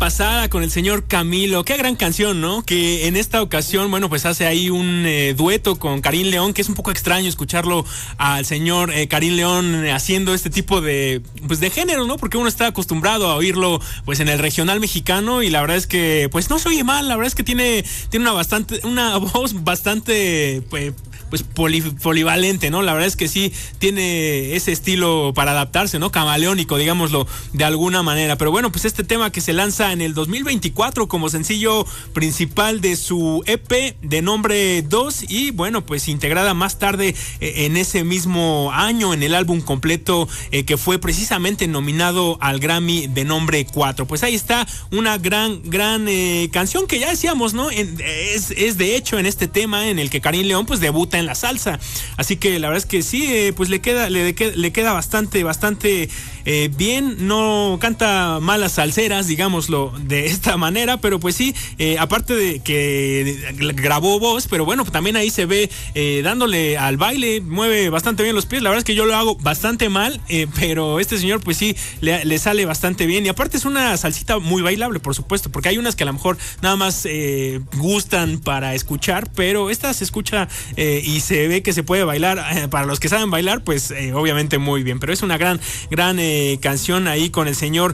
pasada con el señor Camilo. Qué gran canción, ¿no? Que en esta ocasión, bueno, pues hace ahí un dueto con Karim León, que es un poco extraño escucharlo al señor Karim León haciendo este tipo de, pues, de género, ¿no? Porque uno está acostumbrado a oírlo, pues, en el regional mexicano, y la verdad es que, pues, no se oye mal. La verdad es que tiene una voz bastante, pues polivalente, ¿no? La verdad es que sí tiene ese estilo para adaptarse, ¿no? Camaleónico, digámoslo de alguna manera. Pero bueno, pues este tema que se lanza en el 2024 como sencillo principal de su EP de nombre 2, y bueno, pues integrada más tarde en ese mismo año en el álbum completo que fue precisamente nominado al Grammy de nombre 4. Pues ahí está una gran canción que ya decíamos, ¿no? Es de hecho en este tema en el que Karim León pues debuta en la salsa, así que la verdad es que sí, pues le queda bastante bien. No canta malas salseras, digámoslo de esta manera, pero pues sí, aparte de que grabó voz, pero bueno, también ahí se ve dándole al baile, mueve bastante bien los pies. La verdad es que yo lo hago bastante mal, pero este señor pues sí le sale bastante bien, y aparte es una salsita muy bailable, por supuesto, porque hay unas que a lo mejor nada más gustan para escuchar, pero esta se escucha y se ve que se puede bailar. Para los que saben bailar, pues obviamente muy bien, pero es una gran canción ahí con el señor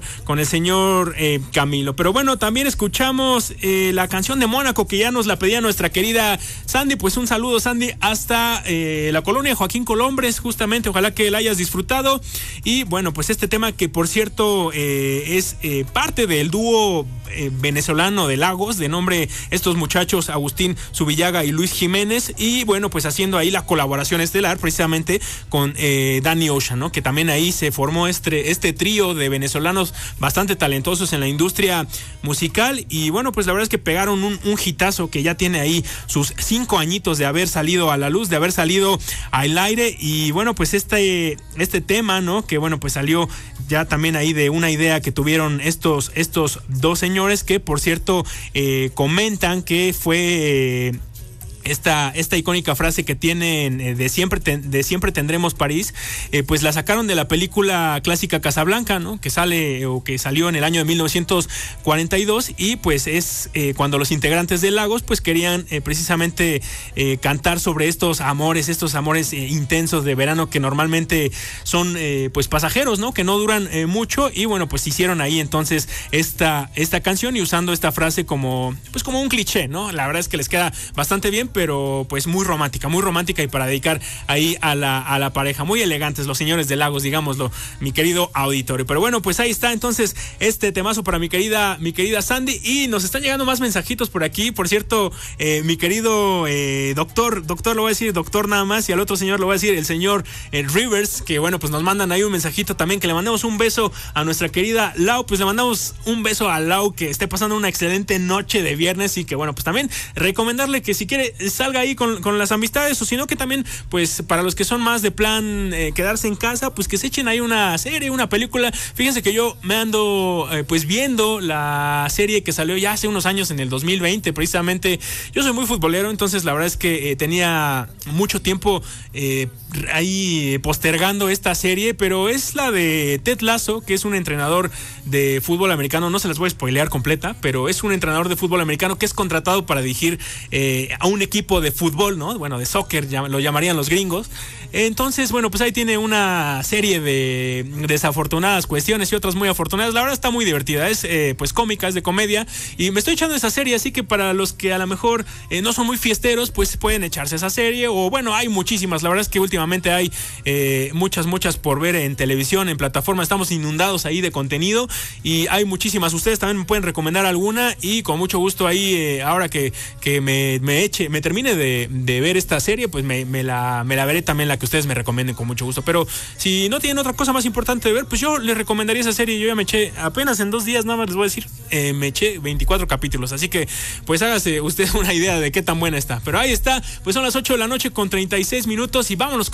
Camilo. Pero bueno, también escuchamos la canción de Mónaco, que ya nos la pedía nuestra querida Sandy. Pues un saludo, Sandy, hasta la colonia Joaquín Colombres, justamente. Ojalá que la hayas disfrutado. Y bueno, pues este tema, que por cierto es parte del dúo venezolano de Lagos, de nombre estos muchachos Agustín Zubillaga y Luis Jiménez, y bueno, pues haciendo ahí la colaboración estelar precisamente con Danny Ocean, ¿no? Que también ahí se formó este trío de venezolanos bastante talentosos en la industria musical. Y bueno, pues la verdad es que pegaron un hitazo que ya tiene ahí sus 5 añitos de haber salido a la luz, de haber salido al aire. Y bueno, pues este tema, ¿no? Que bueno, pues salió ya también ahí de una idea que tuvieron estos dos señores, que por cierto comentan que fue esta icónica frase que tienen de siempre tendremos París, pues la sacaron de la película clásica Casablanca, ¿no? Que salió en el año de 1942, y pues es cuando los integrantes de Lagos pues querían precisamente cantar sobre estos amores intensos de verano, que normalmente son pues pasajeros, ¿no? Que no duran mucho. Y bueno, pues hicieron ahí entonces esta canción, y usando esta frase como un cliché, ¿no? La verdad es que les queda bastante bien, pero pues muy romántica, y para dedicar ahí a la pareja. Muy elegantes los señores de Lagos, digámoslo, mi querido auditorio. Pero bueno, pues ahí está entonces este temazo para mi querida Sandy. Y nos están llegando más mensajitos por aquí. Por cierto, mi querido doctor, lo voy a decir doctor nada más, y al otro señor lo voy a decir el señor Rivers, que bueno, pues nos mandan ahí un mensajito también, que le mandemos un beso a nuestra querida Lau. Pues le mandamos un beso a Lau, que esté pasando una excelente noche de viernes, y que bueno, pues también recomendarle que si quiere salga ahí con las amistades, o si no, que también pues para los que son más de plan quedarse en casa, pues que se echen ahí una serie, una película. Fíjense que yo me ando pues viendo la serie que salió ya hace unos años, en el 2020 precisamente. Yo soy muy futbolero, entonces la verdad es que tenía mucho tiempo ahí postergando esta serie, pero es la de Ted Lasso, que es un entrenador de fútbol americano. No se las voy a spoilear completa, pero es un entrenador de fútbol americano que es contratado para dirigir a un equipo de fútbol, ¿no? Bueno, de soccer, lo llamarían los gringos. Entonces, bueno, pues ahí tiene una serie de desafortunadas cuestiones y otras muy afortunadas. La verdad está muy divertida, es pues cómica, es de comedia, y me estoy echando esa serie, así que para los que a lo mejor no son muy fiesteros, pues pueden echarse esa serie. O bueno, hay muchísimas, la verdad es que últimamente hay muchas por ver en televisión, en plataforma. Estamos inundados ahí de contenido, y hay muchísimas. Ustedes también me pueden recomendar alguna, y con mucho gusto ahí, ahora que me termine de ver esta serie, pues me la veré también, la que ustedes me recomienden, con mucho gusto. Pero si no tienen otra cosa más importante de ver, pues yo les recomendaría esa serie. Yo ya me eché, apenas en 2 días, nada más les voy a decir, me eché 24 capítulos, así que pues hágase usted una idea de qué tan buena está. Pero ahí está, pues son las 8 de la noche con 36 minutos, y vámonos